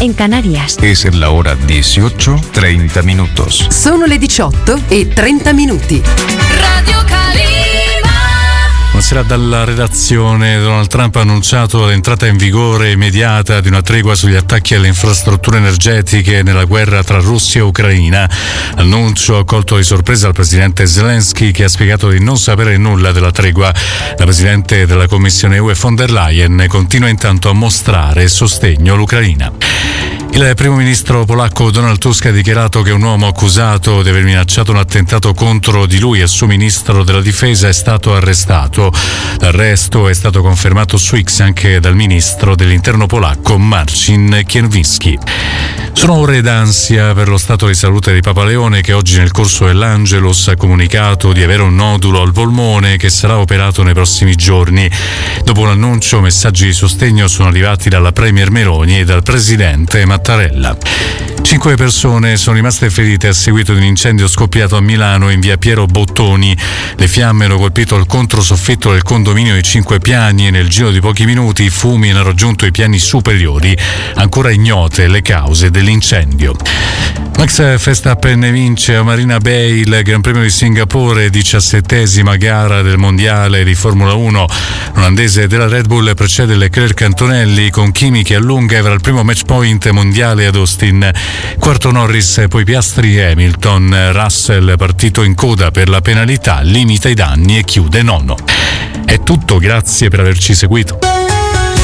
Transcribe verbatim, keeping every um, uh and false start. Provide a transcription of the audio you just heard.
en Canarias. Es la hora dieciocho, treinta minutos. Sono le diciotto e trenta minuti. Radio Calima. Buonasera dalla redazione. Donald Trump ha annunciato l'entrata in vigore immediata di una tregua sugli attacchi alle infrastrutture energetiche nella guerra tra Russia e Ucraina. Annuncio ha colto di sorpresa il presidente Zelensky, che ha spiegato di non sapere nulla della tregua. La presidente della Commissione E U von der Leyen continua intanto a mostrare sostegno all'Ucraina. Il primo ministro polacco Donald Tusk ha dichiarato che un uomo accusato di aver minacciato un attentato contro di lui e il suo ministro della difesa è stato arrestato. L'arresto è stato confermato su X anche dal ministro dell'interno polacco Marcin Kierwiński. Sono ore d'ansia per lo stato di salute di Papa Leone, che oggi nel corso dell'Angelus ha comunicato di avere un nodulo al polmone che sarà operato nei prossimi giorni. Dopo l'annuncio, messaggi di sostegno sono arrivati dalla Premier Meloni e dal presidente Mattarella. Cinque persone sono rimaste ferite a seguito di un incendio scoppiato a Milano in via Piero Bottoni. Le fiamme hanno colpito il controsoffitto del condominio di cinque piani e nel giro di pochi minuti i fumi hanno raggiunto i piani superiori. Ancora ignote le cause dell'incendio. Max Verstappen vince a Marina Bay il Gran Premio di Singapore, diciassettesima gara del mondiale di Formula uno. L'olandese della Red Bull precede Leclerc Antonelli, con Kimi che allunga e avrà il primo match point mondiale ad Austin. Quarto Norris, poi Piastri e Hamilton. Russell, partito in coda per la penalità, limita i danni e chiude nono. È tutto, grazie per averci seguito.